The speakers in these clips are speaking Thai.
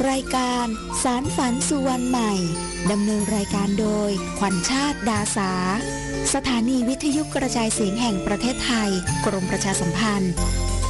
รายการสารฝันสู่วันใหม่ดำเนินรายการโดยขวัญชาติดาสาสถานีวิทยุกระจายเสียงแห่งประเทศไทยกรมประชาสัมพันธ์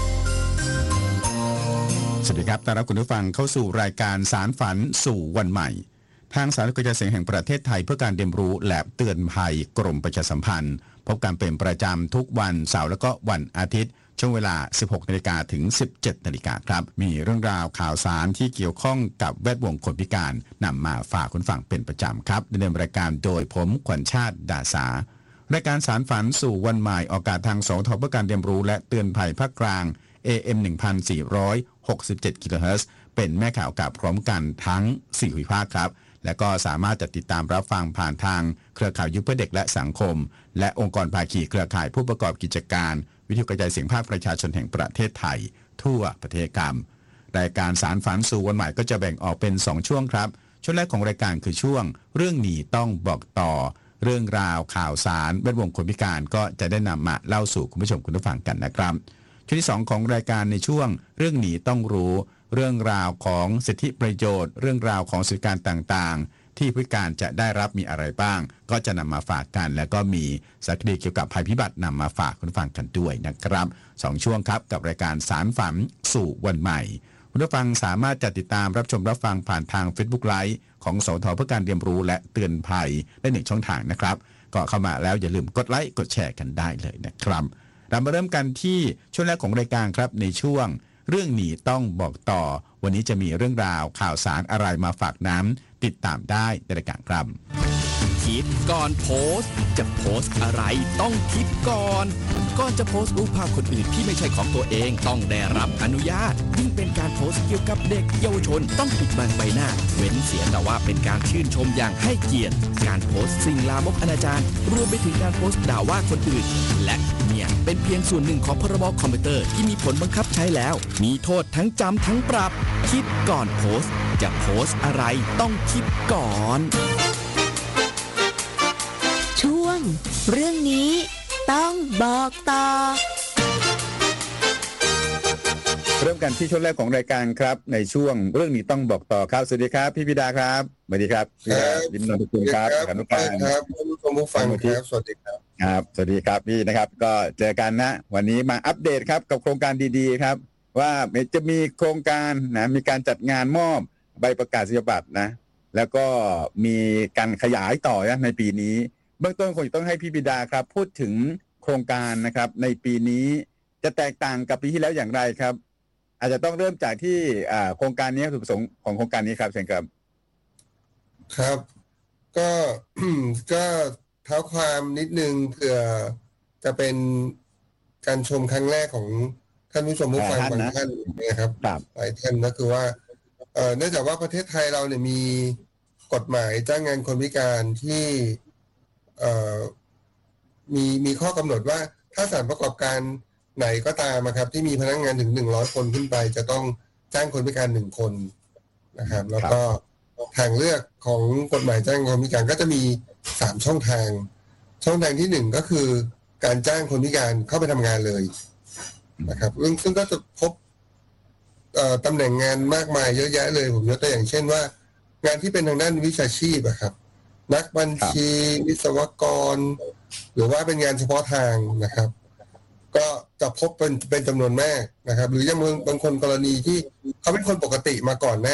สวัสดีครับต้อนรับคุณผู้ฟังเข้าสู่รายการสารฝันสู่วันใหม่ทางสถานีกระจายเสียงแห่งประเทศไทยเพื่อการเรียนรู้และเตือนภัยกรมประชาสัมพันธ์พบกันเป็นประจำทุกวันเสาร์และก็วันอาทิตย์ช่วงเวลา 16 นาฬิกาถึง 17 นาฬิกาครับมีเรื่องราวข่าวสารที่เกี่ยวข้องกับแวดวงคนพิการนำมาฝากคุณฟังเป็นประจำครับดำเนินรายการโดยผมขวัญชาติดาสารายการสารฝันสู่วันใหม่ออกอากาศทางสทเพื่อการเรียนรู้และเตือนภัยภาคกลาง AM 1467 กิโลเฮิรตซ์เป็นแม่ข่าวกับพร้อมกันทั้ง4ภูมิภาคครับและก็สามารถจะติดตามรับฟังผ่านทางเครือข่ายยุคเพื่อเด็กและสังคมและองค์กรภาคีเครือข่ายผู้ประกอบกิจการวิทยุกระจายเสียงภาคประชาชนแห่งประเทศไทยทั่วประเทศครับรายการสารฝันสู่วันใหม่ก็จะแบ่งออกเป็น2ช่วงครับช่วงแรกของรายการคือช่วงเรื่องหนีต้องบอกต่อเรื่องราวข่าวสารแวดวงคนพิการก็จะได้นำมาเล่าสู่คุณผู้ชมคุณผู้ฟังกันนะครับช่วงที่2ของรายการในช่วงเรื่องหนีต้องรู้เรื่องราวของสิทธิประโยชน์เรื่องราวของสิทธิการต่างๆที่ผู้พิการจะได้รับมีอะไรบ้างก็จะนำมาฝากกันและก็มีสารคดีเกี่ยวกับภัยพิบัตินำมาฝากคุณฟังกันด้วยนะครับ2ช่วงครับกับรายการสารฝันสู่วันใหม่คุณผู้ฟังสามารถจะติดตามรับชมรับฟังผ่านทาง Facebook Live ของสทเพื่อการเรียนรู้และเตือนภัยได้1ช่องทางนะครับก็เข้ามาแล้วอย่าลืมกดไลค์กดแชร์กันได้เลยนะครับเรามาเริ่มกันที่ช่วงแรกของรายการครับในช่วงเรื่องหนีต้องบอกต่อวันนี้จะมีเรื่องราวข่าวสารอะไรมาฝากน้ำติดตามได้ในรายการครับคิดก่อนโพสต์จะโพสต์อะไรต้องคิดก่อนจะโพสต์รูปภาพคนอื่นที่ไม่ใช่ของตัวเองต้องได้รับอนุญาตยิ่งเป็นการโพสต์เกี่ยวกับเด็กเยาวชนต้องปิดบังใบหน้าเว้นเสียแต่ว่าเป็นการชื่นชมอย่างให้เกียรติการโพสต์สิ่งลามกอนาจารรวมไปถึงการโพสต์ด่าว่าคนอื่นและเนี่ยเป็นเพียงส่วนหนึ่งของพรบคอมพิวเตอร์ที่มีผลบังคับใช้แล้วมีโทษทั้งจำทั้งปรับคิดก่อนโพสต์จะโพสต์อะไรต้องคิดก่อนช่วงเรื่องนี้ต้องบอกต่อเริ่มกันที่ช่วงแรกของรายการครับในช่วงเรื่องนี้ต้องบอกต่อครับสวัสดีครับพี่พิดาครับสวัสดีครับพี่ดิมนนท์คุณครับอนุการครับผู้ฟังครับสวัสดีครับครับสวัสดีครับพี่นะครับก็เจอกันนะวันนี้มาอัปเดตครับกับโครงการดีๆครับว่าจะมีโครงการนะมีการจัดงานมอบใบประกาศนียบัตรนะแล้วก็มีการขยายต่อในปีนี้เบื้องต้นคงต้องให้พี่บิดาครับพูดถึงโครงการนะครับในปีนี้จะแตกต่างกับปีที่แล้วอย่างไรครับอาจจะต้องเริ่มจากที่โครงการนี้จุดประสงค์ของโครงการนี้ครับเชิญครับครับก็ ก็เท้าความนิดนึงเผื่อจะเป็นการชมครั้งแรกของท่านผู้ชมผู้ฟังบางท่านนะครับหลายท่านก็คือว่าเนื่องจากว่าประเทศไทยเราเนี่ยมีกฎหมายจ้างงานคนพิการที่มีข้อกำหนดว่าถ้าสถานประกอบการไหนก็ตามนะครับที่มีพนักงานถึง100คนขึ้นไปจะต้องจ้างคนพิการ1คนนะครับแล้วก็ทางเลือกของกฎหมายจ้างคนพิการก็จะมี3ช่องทางที่1ก็คือการจ้างคนพิการเข้าไปทำงานเลยนะครับซึ่งก็จะพบตำแหน่งงานมากมายเยอะแยะเลยผมยกตัวอย่างเช่นว่างานที่เป็นทางด้านวิชาชีพครับนักบัญชีวิศวกรหรือว่าเป็นงานเฉพาะทางนะครับก็จะพบเป็นจำนวนมากนะครับหรือยังบางคนกรณีที่เขาเป็นคนปกติมาก่อนหน้า